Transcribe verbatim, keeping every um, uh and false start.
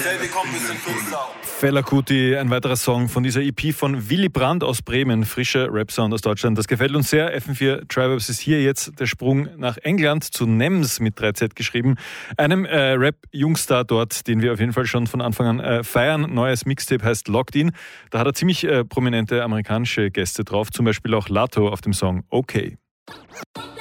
Selbe kommt bisschen Künstler. Fela Kuti, ein weiterer Song von dieser E P von Willy Brandt aus Bremen, frischer Rap-Sound aus Deutschland. Das gefällt uns sehr. F M vier Tribes ist hier jetzt der Sprung nach England zu Nems mit drei Z geschrieben. Einem äh, Rap-Jungstar dort, den wir auf jeden Fall schon von Anfang an äh, feiern. Neues Mixtape heißt Locked In. Da hat er ziemlich äh, prominente amerikanische Gäste drauf, zum Beispiel auch Lato auf dem Song Okay.